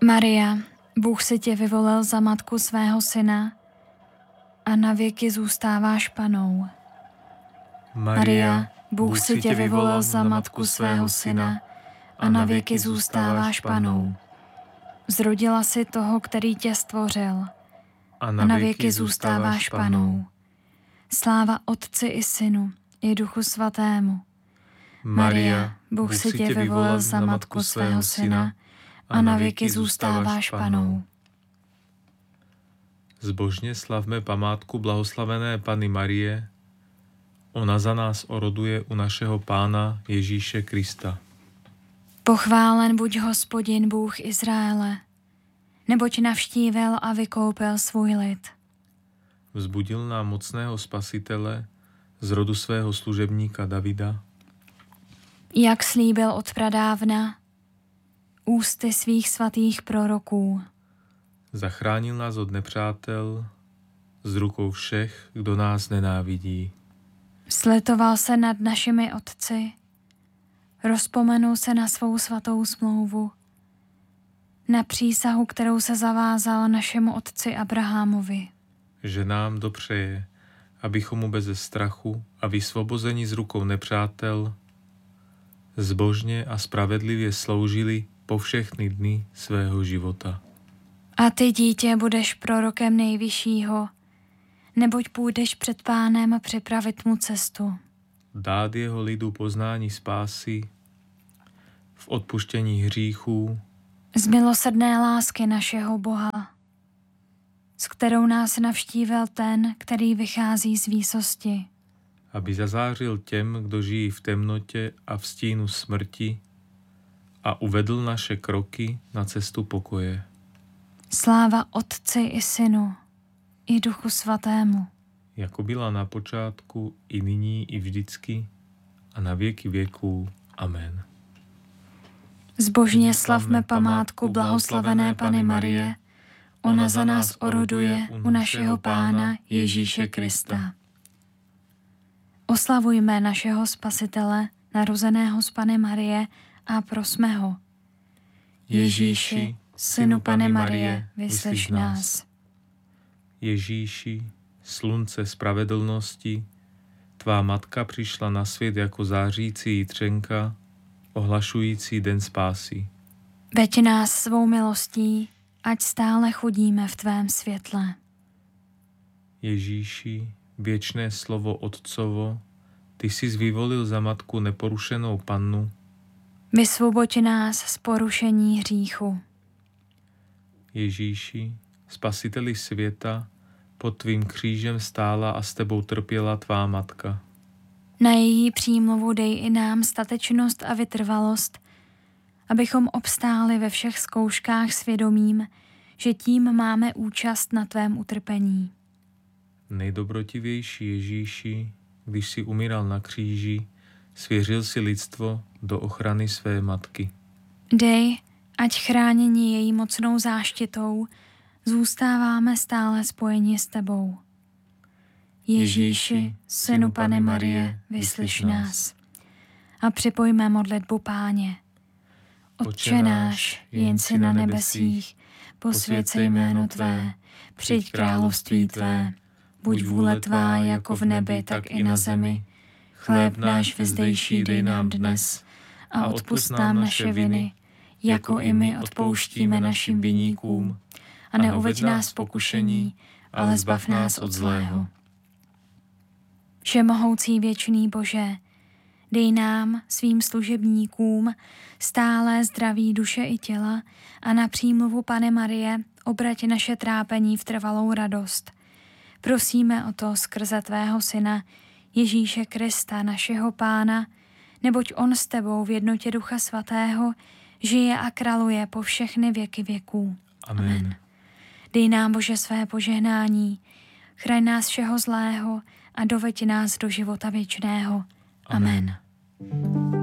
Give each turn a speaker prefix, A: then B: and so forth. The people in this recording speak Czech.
A: Maria, Bůh si tě vyvolil za matku svého syna a na věky zůstáváš panou. Maria, Bůh si tě vyvolil za matku svého syna a na věky zůstáváš panou. Zrodila si toho, který tě stvořil a na věky zůstáváš panou. Sláva Otci i Synu i Duchu Svatému. Maria, Bůh si tě vyvolil za matku svého syna a na věky zůstáváš panou.
B: Zbožně slavme památku blahoslavené Panny Marie. Ona za nás oroduje u našeho Pána Ježíše Krista.
A: Pochválen buď Hospodin Bůh Izraele, neboť navštívil a vykoupil svůj lid.
B: Vzbudil nám mocného Spasitele z rodu svého služebníka Davida.
A: Jak slíbil od pradávna ústy svých svatých proroků.
B: Zachránil nás od nepřátel, z rukou všech, kdo nás nenávidí.
A: Slitoval se nad našimi otci, rozpomenul se na svou svatou smlouvu, na přísahu, kterou se zavázal našemu otci Abrahamovi.
B: Že nám dopřeje, abychom mu beze strachu a vysvobození z rukou nepřátel zbožně a spravedlivě sloužili po všechny dny svého života.
A: A ty, dítě, budeš prorokem Nejvyššího, neboť půjdeš před Pánem připravit mu cestu.
B: Dát jeho lidu poznání spásy, v odpuštění hříchů,
A: z milosrdné lásky našeho Boha, s kterou nás navštívil ten, který vychází z výsosti.
B: Aby zazářil těm, kdo žijí v temnotě a v stínu smrti a uvedl naše kroky na cestu pokoje.
A: Sláva Otci i Synu i Duchu Svatému.
B: Jako byla na počátku, i nyní, i vždycky, a na věky věků. Amen.
A: Zbožně slavme památku blahoslavené Panny Marie. Ona za nás oroduje u našeho Pána Ježíše Krista. Oslavujme našeho Spasitele, narozeného z Panny Marie, a prosme ho. Ježíši, Synu Panny Marie, vyslyš nás.
B: Ježíši, slunce spravedlnosti, tvá matka přišla na svět jako zářící jitřenka, ohlašující den spásy.
A: Veď nás svou milostí, ať stále chodíme v tvém světle.
B: Ježíši, věčné slovo Otcovo, ty jsi vyvolil za matku neporušenou pannu.
A: Vysvoboď nás z porušení hříchu.
B: Ježíši, Spasiteli světa, pod tvým křížem stála a s tebou trpěla tvá matka.
A: Na její přímluvu dej i nám statečnost a vytrvalost, abychom obstáli ve všech zkouškách svědomím, že tím máme účast na tvém utrpení.
B: Nejdobrotivější Ježíši, když jsi umíral na kříži, svěřil si lidstvo do ochrany své matky.
A: Dej, ať chráněni její mocnou záštitou zůstáváme stále spojeni s tebou. Ježíši, Synu Panny Marie, vyslyš nás. A připojme modlitbu Páně. Otče náš, jen si na nebesích, posvěť se jméno tvé, přijď království tvé, buď vůle tvá jako v nebi, tak i na zemi. Chléb náš vyzdejší dej nám dnes a odpusť nám naše viny, jako i my odpouštíme našim viníkům. A neuveď nás v pokušení, ale zbav nás od zlého. Všemohoucí věčný Bože, dej nám, svým služebníkům, stále zdraví duše i těla a na přímluvu Panny Marie obrať naše trápení v trvalou radost. Prosíme o to skrze tvého Syna, Ježíše Krista, našeho Pána, neboť on s tebou v jednotě Ducha Svatého žije a králuje po všechny věky věků.
B: Amen.
A: Dej nám, Bože, své požehnání, chraň nás všeho zlého a doveď nás do života věčného. Amen.